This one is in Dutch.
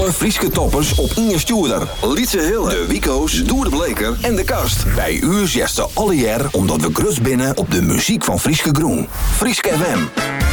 Alle Frieske toppers op Inge Stuurder, Lietse Hille, de Wico's, Doer de Bleker en de Kast. Bij u zesde alle jaar omdat we grut binnen op de muziek van Frieske Groen. Frieske FM.